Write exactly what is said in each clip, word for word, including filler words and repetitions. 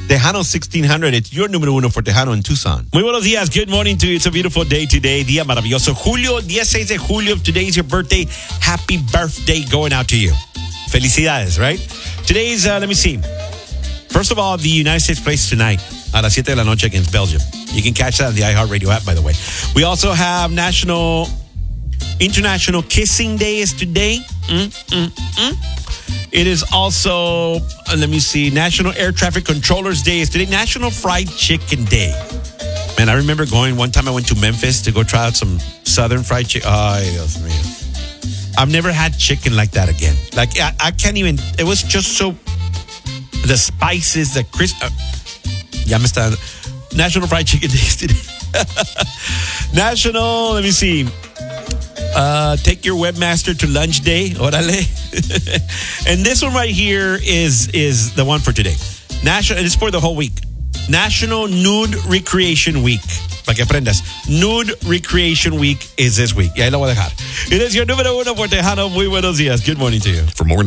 Tejano sixteen hundred. It's your número uno for Tejano in Tucson. Muy buenos días. Good morning to you. It's a beautiful day today. Día maravilloso. Julio, dieciséis de julio. Today is your birthday. Happy birthday going out to you. Felicidades, right? Today's, uh, let me see. First of all, the United States plays tonight a las siete de la noche against Belgium. You can catch that on the iHeartRadio app, by the way. We also have National, International Kissing Day is today. Mm, mm, mm. It is also, uh, let me see, National Air Traffic Controllers Day is today. National Fried Chicken Day. Man, I remember going, one time I went to Memphis to go try out some Southern fried chicken. Ay, Dios mío. I've never had chicken like that again. Like, I, I can't even, it was just so, the spices, the crisp. Uh, ya me está. National Fried Chicken Day today. National, let me see. Uh, take your webmaster to lunch day. Orale. And this one right here is is the one for today. National, it's for the whole week. National Nude Recreation Week. Para que aprendas. Nude Recreation Week is this week. Y ahí lo voy a dejar. It is your número uno por Tejano. Muy buenos días. Good morning to you. For more.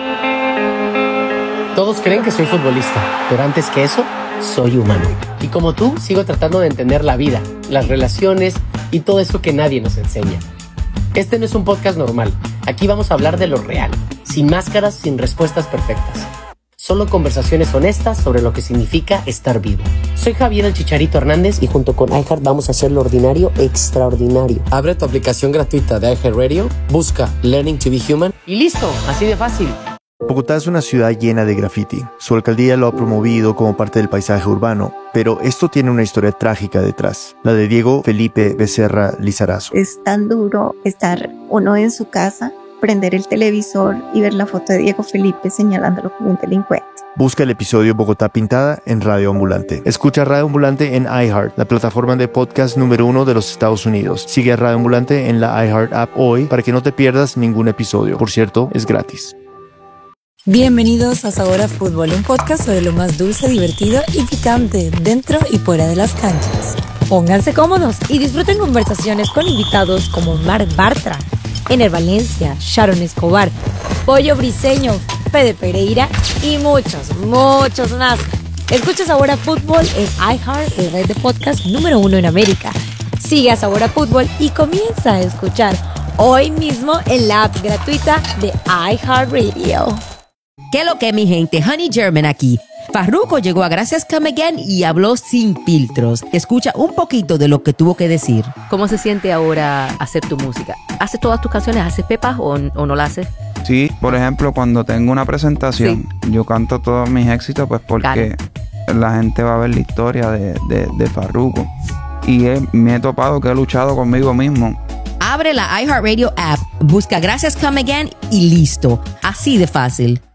Todos creen que soy futbolista, pero antes que eso, soy humano. Y como tú, sigo tratando de entender la vida, las relaciones y todo eso que nadie nos enseña. Este no es un podcast normal. Aquí vamos a hablar de lo real, sin máscaras, sin respuestas perfectas. Solo conversaciones honestas sobre lo que significa estar vivo. Soy Javier el Chicharito Hernández y junto con iHeart vamos a hacer lo ordinario extraordinario. Abre tu aplicación gratuita de iHeartRadio, busca Learning to be Human y listo, así de fácil. Bogotá es una ciudad llena de graffiti. Su alcaldía lo ha promovido como parte del paisaje urbano, pero esto tiene una historia trágica detrás, la de Diego Felipe Becerra Lizarazo. Es tan duro estar uno en su casa, prender el televisor y ver la foto de Diego Felipe señalándolo como un delincuente. Busca el episodio Bogotá Pintada en Radio Ambulante. Escucha Radio Ambulante en iHeart, la plataforma de podcast número uno de los Estados Unidos. Sigue a Radio Ambulante en la iHeart app hoy para que no te pierdas ningún episodio. Por cierto, es gratis. Bienvenidos a Sabor a Fútbol, un podcast sobre lo más dulce, divertido y picante dentro y fuera de las canchas. Pónganse cómodos y disfruten conversaciones con invitados como Marc Bartra, Ener Valencia, Sharon Escobar, Pollo Briseño, Fede Pereira y muchos, muchos más. Escucha Sabor a Fútbol en iHeart, la red de podcast número uno en América. Sigue a Sabor a Fútbol y comienza a escuchar hoy mismo en la app gratuita de iHeartRadio. ¿Qué lo que, mi gente? Honey German aquí. Farruko llegó a Gracias Come Again y habló sin filtros. Escucha un poquito de lo que tuvo que decir. ¿Cómo se siente ahora hacer tu música? ¿Haces todas tus canciones? ¿Haces pepas o, o no la haces? Sí, por ejemplo, cuando tengo una presentación, sí, yo canto todos mis éxitos pues porque claro, la gente va a ver la historia de, de, de Farruko. Y he, me he topado que he luchado conmigo mismo. Abre la iHeartRadio app, busca Gracias Come Again y listo. Así de fácil.